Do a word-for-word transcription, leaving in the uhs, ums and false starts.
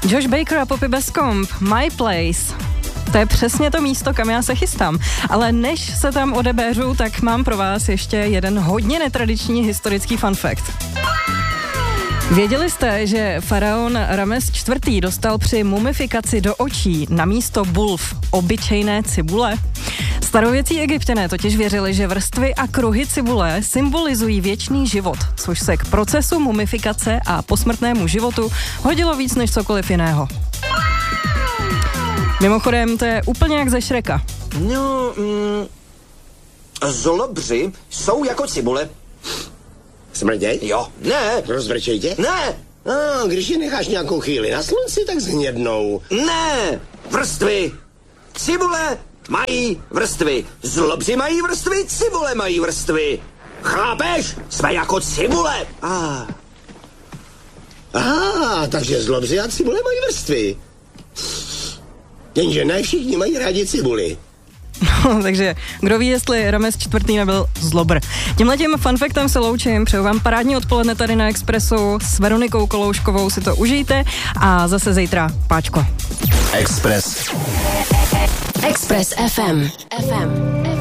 Josh Baker a Poppy Bescombe, My Place. To je přesně to místo, kam já se chystám. Ale než se tam odebéřu, tak mám pro vás ještě jeden hodně netradiční historický fun fact. Věděli jste, že faraon Rames čtvrtý. dostal při mumifikaci do očí na místo bulv obyčejné cibule? Starověcí Egypťané totiž věřili, že vrstvy a kruhy cibule symbolizují věčný život, což se k procesu mumifikace a posmrtnému životu hodilo víc než cokoliv jiného. Mimochodem, to je úplně jak ze Šreka. No, mm, zlobři jsou jako cibule. Smrděj? Jo. Ne. Rozvrčej tě? Ne. A, když je necháš nějakou chvíli na slunci, tak zhnědnou. Ne. Vrstvy. Cibule mají vrstvy. Zlobři mají vrstvy, cibule mají vrstvy. Chápeš? Jsme jako cibule. A. Ah, takže zlobři a cibule mají vrstvy. Jenže ne všichni mají rádi cibuli. No, takže kdo ví, jestli Rames čtvrtý. nebyl zlobr. Tímhletím funfactem se loučím, přeju vám parádní odpoledne tady na Expressu, s Veronikou Kolouškovou si to užijte a zase zítra páčko. Express. Express F M. F M.